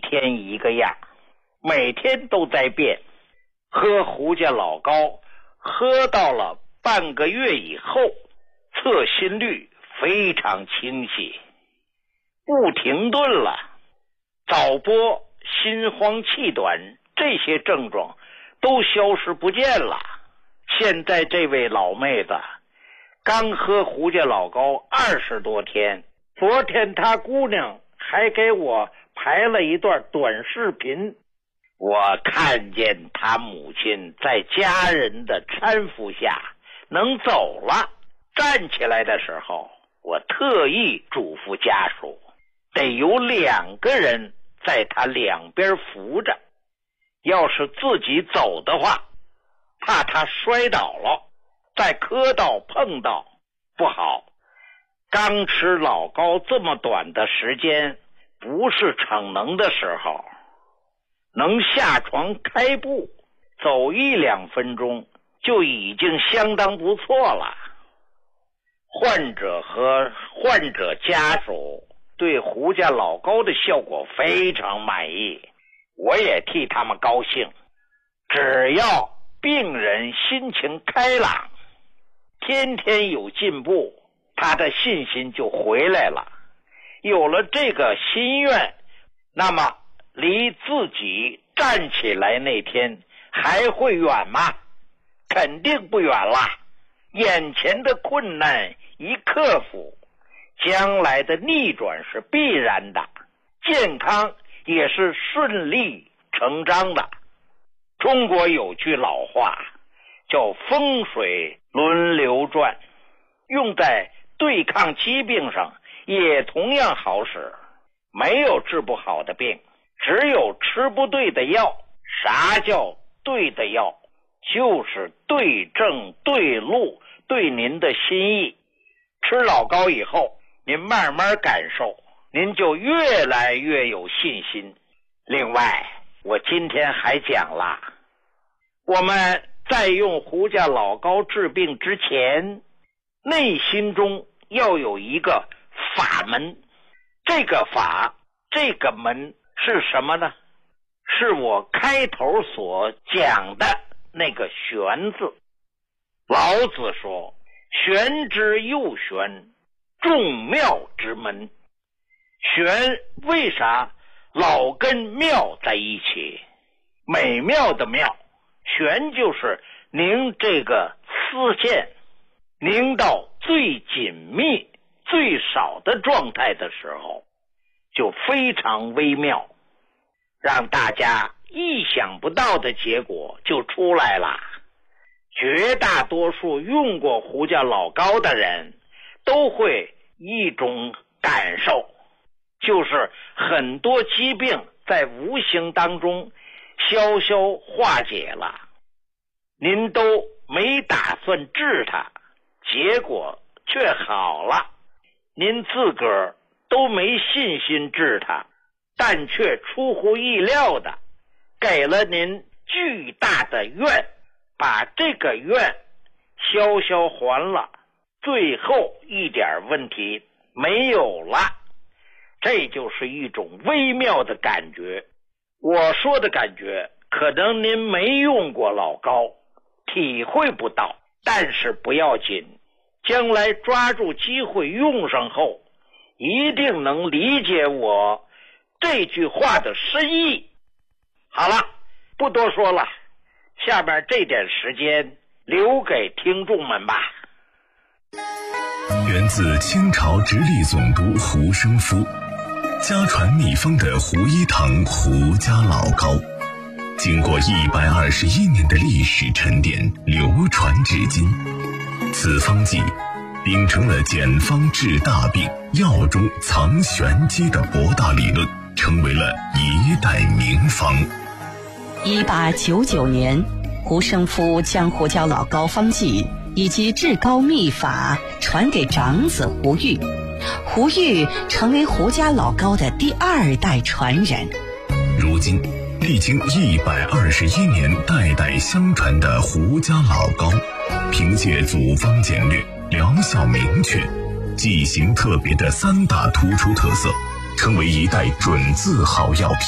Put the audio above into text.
天一个样，每天都在变。喝胡家老膏喝到了半个月以后，测心率非常清晰，不停顿了，早搏、心慌气短这些症状都消失不见了。现在这位老妹子刚喝胡家老膏20多天，昨天她姑娘还给我拍了一段短视频，我看见她母亲在家人的搀扶下能走了，站起来的时候，我特意嘱咐家属得有2个人在她两边扶着，要是自己走的话，怕她摔倒了再磕到碰到不好。刚吃老膏这么短的时间，不是逞能的时候，能下床开步走1-2分钟就已经相当不错了。患者和患者家属对胡家老膏的效果非常满意，我也替他们高兴。只要病人心情开朗，天天有进步，他的信心就回来了。有了这个心愿，那么离自己站起来那天还会远吗？肯定不远了。眼前的困难一克服，将来的逆转是必然的，健康也是顺理成章的。中国有句老话叫风水轮流转，用在对抗疾病上也同样好使。没有治不好的病，只有吃不对的药。啥叫对的药？就是对症对路，对您的心意。吃老膏以后，您慢慢感受，您就越来越有信心。另外，我今天还讲了，我们在用胡家老膏治病之前，内心中要有一个法门。这个法，这个门是什么呢？是我开头所讲的那个玄字。老子说，玄之又玄，众妙之门。玄为啥老跟妙在一起？美妙的妙。玄就是凝这个丝线，凝到最紧密最少的状态的时候，就非常微妙，让大家意想不到的结果就出来了。绝大多数用过胡家老膏的人都会一种感受，就是很多疾病在无形当中消消化解了。您都没打算治它，结果却好了。您自个儿都没信心治它，但却出乎意料的给了您巨大的愿，把这个愿消消还了，最后一点问题没有了。这就是一种微妙的感觉。我说的感觉可能您没用过老膏，体会不到，但是不要紧，将来抓住机会用上后，一定能理解我这句话的深意。好了，不多说了，下面这点时间留给听众们吧。 源自清朝直隶总督胡生夫，家传秘方的胡一堂胡家老膏，经过121年的历史沉淀，流传至今。此方剂秉承了简方治大病，药中藏玄机的博大理论，成为了一代名方。 1899年，胡生夫将胡家老膏方剂以及治膏秘法传给长子胡玉，胡玉成为胡家老膏的第2代传人。 如今历经121年代代相传的胡家老膏，凭借组方简略、疗效明确、剂型特别的3大突出特色，成为一代准字好药品。